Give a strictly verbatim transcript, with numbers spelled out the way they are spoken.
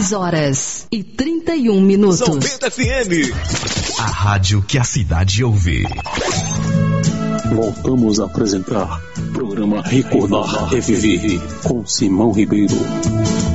dez horas e trinta e um minutos. noventa F M. A rádio que a cidade ouve. Voltamos a apresentar programa Recordar Reviver com Simão Ribeiro.